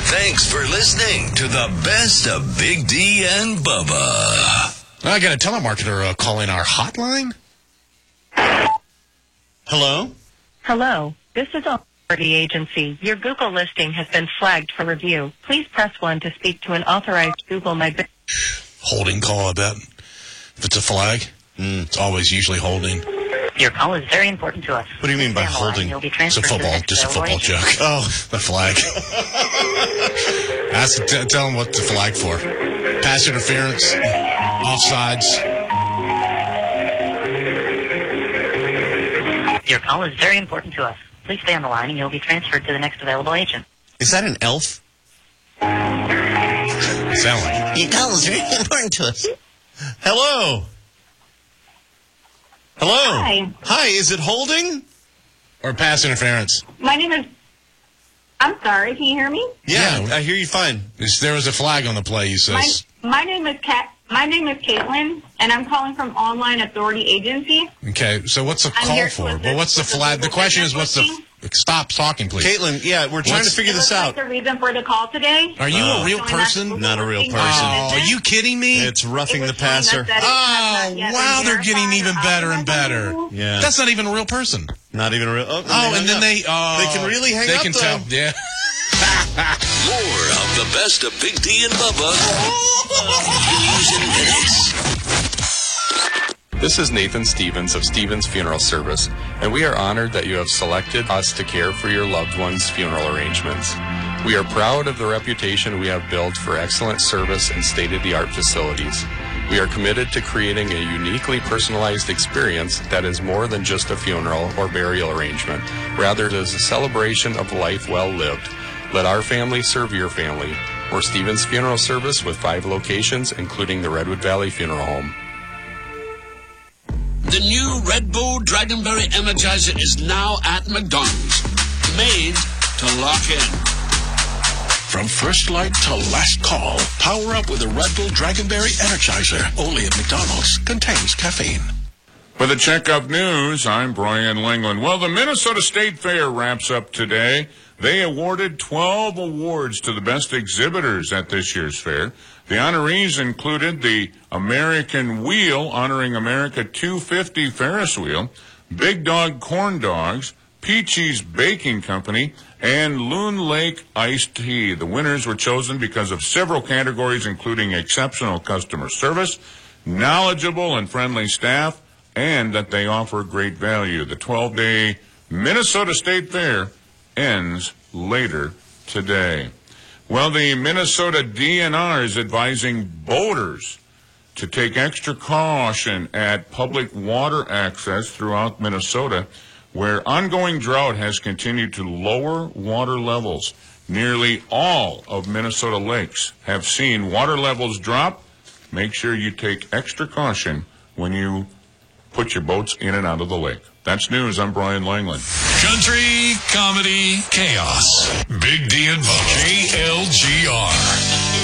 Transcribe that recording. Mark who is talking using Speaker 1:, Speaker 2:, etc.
Speaker 1: Thanks for listening to the best of Big D and Bubba.
Speaker 2: I got a telemarketer calling our hotline.
Speaker 3: Hello?
Speaker 4: Hello, this is a property agency. Your Google listing has been flagged for review. Please press 1 to speak to an authorized Google My Business.
Speaker 2: Holding call, I bet. If it's a flag, it's always usually holding.
Speaker 5: Your call is very important to us.
Speaker 3: What do you mean by holding?
Speaker 5: You'll be
Speaker 2: It's a
Speaker 5: transferred to the
Speaker 2: football,
Speaker 5: next
Speaker 2: just a football
Speaker 5: available
Speaker 2: joke.
Speaker 3: Oh.
Speaker 2: The flag. Tell them what the flag for. Pass interference, offsides.
Speaker 5: agent. Your call is very important to us. Please stay on the line and you'll be transferred to the next available agent.
Speaker 3: Is that an elf?
Speaker 2: Sound like.
Speaker 3: Your call is very important to us. Hello? Hello?
Speaker 6: Hi.
Speaker 3: Hi, is it holding?
Speaker 2: Or pass interference.
Speaker 6: My name is... I'm sorry, can you hear me?
Speaker 3: Yeah,
Speaker 2: Yeah.
Speaker 3: I hear you fine.
Speaker 2: There was a flag on the play, he says.
Speaker 6: My name is Caitlin, and I'm calling from Online Authority Agency.
Speaker 2: Okay, so what's the
Speaker 6: I'm
Speaker 2: call
Speaker 6: here
Speaker 2: for?
Speaker 6: with
Speaker 2: Well, what's the
Speaker 6: with the
Speaker 2: flag? The
Speaker 6: Google
Speaker 2: question is,
Speaker 6: business
Speaker 2: what's the...
Speaker 6: listing.
Speaker 2: Stop talking, please.
Speaker 3: Caitlin, yeah, we're trying to figure this out.
Speaker 6: What's the reason for the call today?
Speaker 2: Are you a real person?
Speaker 3: Not a real person.
Speaker 2: Oh, are you kidding me?
Speaker 3: It's roughing the passer.
Speaker 2: Oh, wow, they're getting even better and better.
Speaker 3: Yeah.
Speaker 2: That's not even a real person.
Speaker 3: Not even a real... Oh,
Speaker 2: And then they... Oh,
Speaker 3: They can really hang
Speaker 2: they
Speaker 3: up,
Speaker 2: can
Speaker 3: though.
Speaker 2: tell. Yeah.
Speaker 1: More of the best of Big D and Bubba. News and minutes.
Speaker 7: This is Nathan Stevens of Stevens Funeral Service, and we are honored that you have selected us to care for your loved one's funeral arrangements. We are proud of the reputation we have built for excellent service and state-of-the-art facilities. We are committed to creating a uniquely personalized experience that is more than just a funeral or burial arrangement. Rather, it is a celebration of life well lived. Let our family serve your family. We're Stevens Funeral Service with 5 locations, including the Redwood Valley Funeral Home.
Speaker 8: The new Red Bull Dragonberry Energizer is now at McDonald's. Made to lock in. From first light to last call, power up with a Red Bull Dragonberry Energizer. Only at McDonald's. Contains caffeine.
Speaker 9: For the Checkup News, I'm Brian Langland. Well, the Minnesota State Fair wraps up today. They awarded 12 awards to the best exhibitors at this year's fair. The honorees included the American Wheel, honoring America 250 Ferris Wheel, Big Dog Corn Dogs, Peachy's Baking Company, and Loon Lake Iced Tea. The winners were chosen because of several categories, including exceptional customer service, knowledgeable and friendly staff, and that they offer great value. The 12-day Minnesota State Fair ends later today. Well, the Minnesota DNR is advising boaters to take extra caution at public water access throughout Minnesota, where ongoing drought has continued to lower water levels. Nearly all of Minnesota lakes have seen water levels drop. Make sure you take extra caution when you put your boats in and out of the lake. That's news. I'm Brian Langland.
Speaker 8: Country, comedy, chaos. Big D and Bubba. JLGR.